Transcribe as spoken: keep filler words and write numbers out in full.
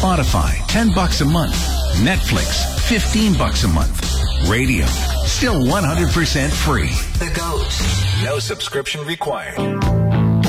Spotify, ten bucks a month. Netflix, fifteen bucks a month. Radio, still one hundred percent free. The Goat. No subscription required.